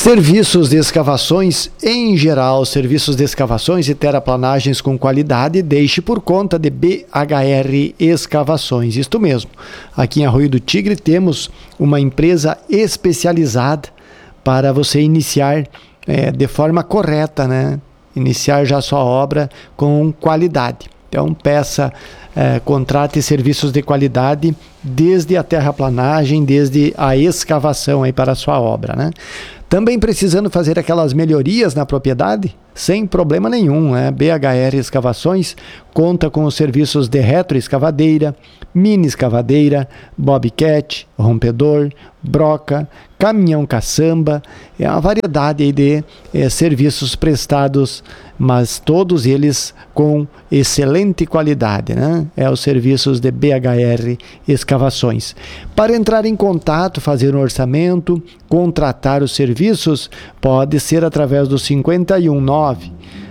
Serviços de escavações em geral, serviços de escavações e terraplanagens com qualidade, deixe por conta de BHR Escavações. Isto mesmo, aqui em Arroio do Tigre temos uma empresa especializada para você iniciar de forma correta, né? Iniciar já sua obra com qualidade. Então contrate serviços de qualidade desde a terraplanagem, desde a escavação aí para a sua obra, né? Também precisando fazer aquelas melhorias na propriedade? Sem problema nenhum, né? BHR Escavações conta com os serviços de retroescavadeira, mini escavadeira, bobcat, rompedor, broca, caminhão caçamba, é uma variedade aí de serviços prestados, mas todos eles com excelente qualidade, né? É os serviços de BHR Escavações. Para entrar em contato, fazer um orçamento, contratar os serviços, pode ser através do 519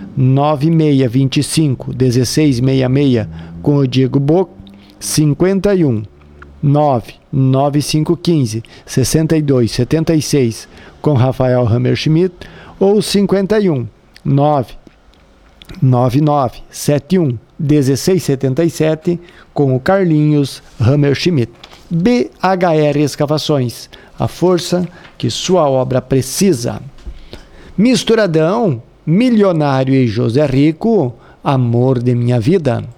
9625 1666 com o Diego Boc, 51 99515 6276 com Rafael Hammerschmidt, ou 51 99971 1677 com o Carlinhos Hammerschmidt. BHR Escavações, a força que sua obra precisa. Misturadão, Milionário e José Rico, amor de minha vida.